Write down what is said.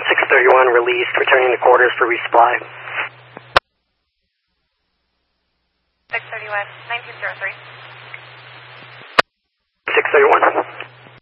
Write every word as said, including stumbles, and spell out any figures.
six thirty-one released, returning to quarters for resupply. six thirty-one, nineteen oh three.